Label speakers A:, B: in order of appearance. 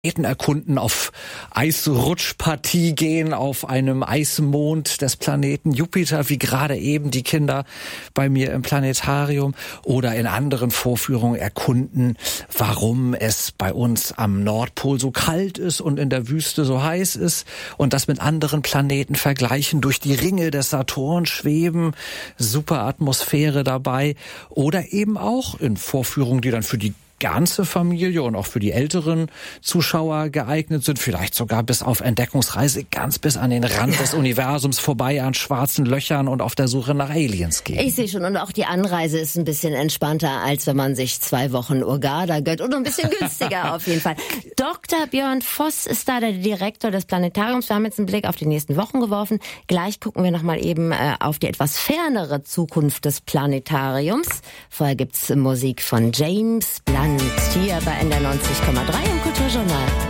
A: erkunden, auf Eisrutschpartie gehen, auf einem Eismond des Planeten Jupiter, wie gerade eben die Kinder bei mir im Planetarium, oder in anderen Vorführungen erkunden, warum es bei uns am Nordpol so kalt ist und in der Wüste so heiß ist, und das mit anderen Planeten vergleichen, durch die Ringe des Saturn schweben, super Atmosphäre dabei, oder eben auch in Vorführungen, die dann für die ganze Familie und auch für die älteren Zuschauer geeignet sind, vielleicht sogar bis auf Entdeckungsreise ganz bis an den Rand des Universums vorbei, an schwarzen Löchern und auf der Suche nach Aliens gehen.
B: Ich sehe schon, und auch die Anreise ist ein bisschen entspannter, als wenn man sich 2 Wochen Hurghada gönnt, und ein bisschen günstiger auf jeden Fall. Dr. Björn Voss ist da der Direktor des Planetariums. Wir haben jetzt einen Blick auf die nächsten Wochen geworfen. Gleich gucken wir nochmal eben auf die etwas fernere Zukunft des Planetariums. Vorher gibt's Musik von James Blunt hier bei NDR 90,3 im Kulturjournal.